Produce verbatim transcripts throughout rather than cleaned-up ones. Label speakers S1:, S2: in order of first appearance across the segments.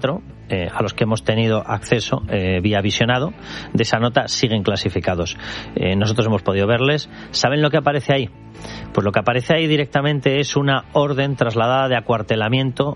S1: Eh, a los que hemos tenido acceso eh, vía visionado de esa nota siguen clasificados. Eh, nosotros hemos podido verles. ¿Saben lo que aparece ahí? Pues lo que aparece ahí directamente es una orden trasladada de acuartelamiento,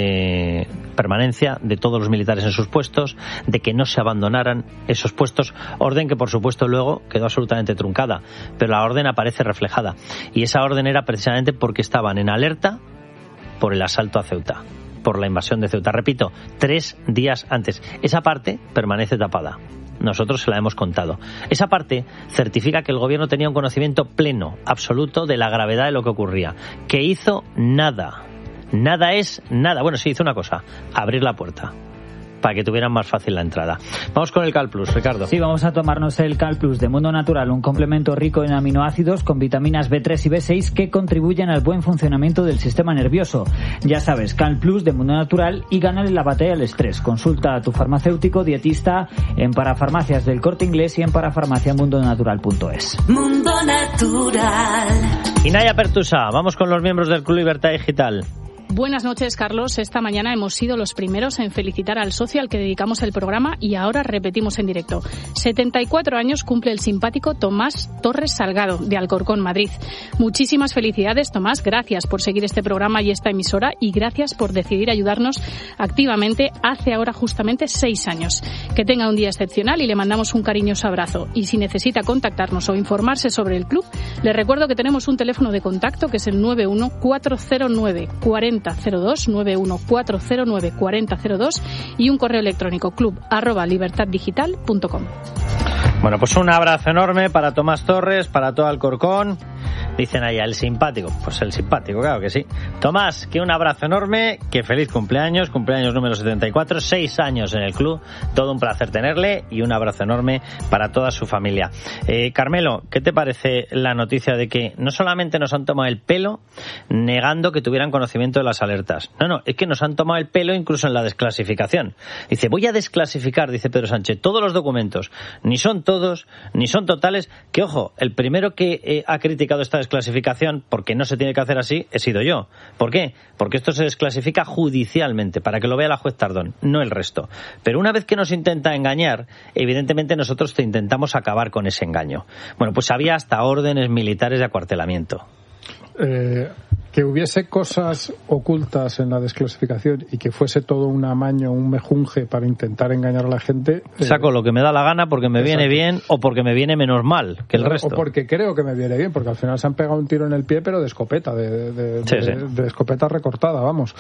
S1: eh, permanencia de todos los militares en sus puestos, de que no se abandonaran esos puestos, orden que por supuesto luego quedó absolutamente truncada, pero la orden aparece reflejada, y esa orden era precisamente porque estaban en alerta por el asalto a Ceuta, por la invasión de Ceuta. Repito, tres días antes. Esa parte permanece tapada. Nosotros se la hemos contado. Esa parte certifica que el gobierno tenía un conocimiento pleno, absoluto, de la gravedad de lo que ocurría. Que hizo nada. Nada es nada. Bueno, sí, hizo una cosa. Abrir la puerta, para que tuvieran más fácil la entrada. Vamos con el Cal Plus, Ricardo.
S2: Sí, vamos a tomarnos el Cal Plus de Mundo Natural, un complemento rico en aminoácidos con vitaminas B tres y B seis que contribuyen al buen funcionamiento del sistema nervioso. Ya sabes, Cal Plus de Mundo Natural y gánale la batalla al estrés. Consulta a tu farmacéutico dietista en Parafarmacias del Corte Inglés y en parafarmacia mundo natural punto es.
S3: Mundo Natural.
S1: Inaya Pertusa, vamos con los miembros del Club Libertad Digital.
S4: Buenas noches, Carlos. Esta mañana hemos sido los primeros en felicitar al socio al que dedicamos el programa y ahora repetimos en directo. setenta y cuatro años cumple el simpático Tomás Torres Salgado, de Alcorcón, Madrid. Muchísimas felicidades, Tomás. Gracias por seguir este programa y esta emisora y gracias por decidir ayudarnos activamente hace ahora justamente seis años. Que tenga un día excepcional y le mandamos un cariñoso abrazo. Y si necesita contactarnos o informarse sobre el club, le recuerdo que tenemos un teléfono de contacto que es el nueve uno cuatro cero nueve cuarenta cero dos, nueve uno cuatro cero nueve cuarenta cero dos y un correo electrónico club arroba libertad digital punto com.
S1: Bueno, pues un abrazo enorme para Tomás Torres, para todo Alcorcón. Dicen allá, el simpático. Pues el simpático, claro que sí. Tomás, que un abrazo enorme, que feliz cumpleaños, cumpleaños número setenta y cuatro, seis años en el club, todo un placer tenerle y un abrazo enorme para toda su familia. Eh, Carmelo, ¿qué te parece la noticia de que no solamente nos han tomado el pelo negando que tuvieran conocimiento de las alertas? No, no, es que nos han tomado el pelo incluso en la desclasificación. Dice, voy a desclasificar, dice Pedro Sánchez, todos los documentos. Ni son todos, ni son totales, que ojo, el primero que eh, ha criticado esta desclasificación, porque no se tiene que hacer así, he sido yo. ¿Por qué? Porque esto se desclasifica judicialmente, para que lo vea la juez Tardón, no el resto. Pero una vez que nos intenta engañar, evidentemente nosotros te intentamos acabar con ese engaño. Bueno, pues había hasta órdenes militares de acuartelamiento.
S5: Eh, que hubiese cosas ocultas en la desclasificación y que fuese todo un amaño, un mejunje para intentar engañar a la gente. Eh,
S1: Saco lo que me da la gana porque me
S5: exacto.
S1: viene bien o porque me viene menos mal que el
S5: o,
S1: resto.
S5: O porque creo que me viene bien, porque al final se han pegado un tiro en el pie, pero de escopeta, de, de,
S1: sí,
S5: de,
S1: sí.
S5: de escopeta recortada, vamos.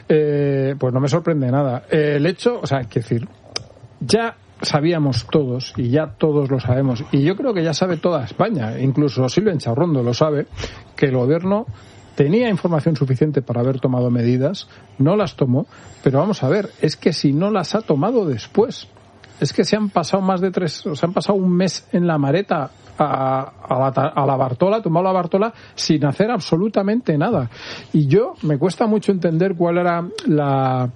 S5: Eh, pues no me sorprende nada. Eh, el hecho, o sea, hay que decir, ya sabíamos todos, y ya todos lo sabemos, y yo creo que ya sabe toda España, incluso Silvia Encharrondo lo sabe, que el gobierno tenía información suficiente para haber tomado medidas, no las tomó, pero vamos a ver, es que si no las ha tomado después, es que se han pasado más de tres, o se han pasado un mes en la mareta a, a, la, a la Bartola, tomado la Bartola sin hacer absolutamente nada. Y yo, me cuesta mucho entender cuál era la...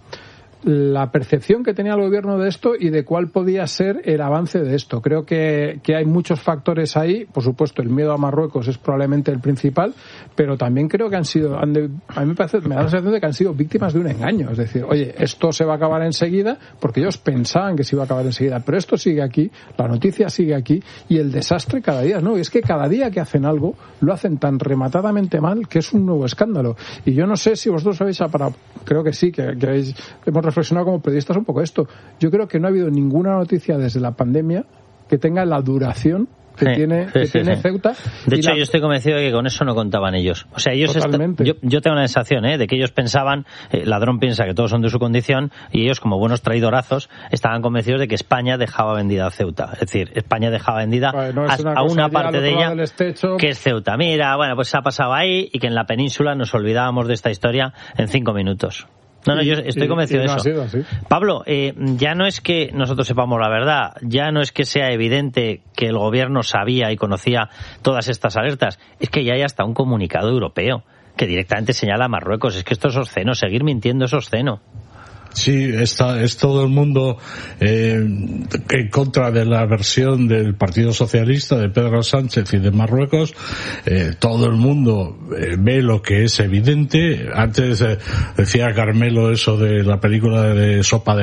S5: la percepción que tenía el gobierno de esto y de cuál podía ser el avance de esto. Creo que, que hay muchos factores ahí. Por supuesto, el miedo a Marruecos es probablemente el principal, pero también creo que han sido, han de, a mí me parece, me da la sensación de que han sido víctimas de un engaño. Es decir, oye, esto se va a acabar enseguida, porque ellos pensaban que se iba a acabar enseguida, pero esto sigue aquí, la noticia sigue aquí, y el desastre cada día, ¿no? Y es que cada día que hacen algo, lo hacen tan rematadamente mal que es un nuevo escándalo. Y yo no sé si vosotros habéis, para, creo que sí, que, que habéis, hemos reflexionado como periodistas un poco esto. Yo creo que no ha habido ninguna noticia desde la pandemia que tenga la duración que sí, tiene, que sí, tiene sí. Ceuta.
S1: De hecho,
S5: la...
S1: yo estoy convencido de que con eso no contaban ellos. O sea, ellos est... yo, yo tengo la sensación ¿eh? de que ellos pensaban, eh, Ladrón piensa que todos son de su condición, y ellos, como buenos traidorazos, estaban convencidos de que España dejaba vendida a Ceuta. Es decir, España dejaba vendida
S5: bueno,
S1: a una, a una parte de ella
S5: estecho...
S1: que es Ceuta. Mira, bueno, pues se ha pasado ahí, y que en la península nos olvidábamos de esta historia en cinco minutos. No, no, yo estoy convencido
S5: y, y
S1: de
S5: no
S1: eso.
S5: Ha sido así.
S1: Pablo, eh, ya no es que nosotros sepamos la verdad, ya no es que sea evidente que el gobierno sabía y conocía todas estas alertas, es que ya hay hasta un comunicado europeo que directamente señala a Marruecos. Es que esto es obsceno, seguir mintiendo es obsceno.
S6: Sí, está, es todo el mundo eh, en contra de la versión del Partido Socialista, de Pedro Sánchez y de Marruecos. Eh, todo el mundo eh, ve lo que es evidente. Antes eh, decía Carmelo eso de la película de Sopa de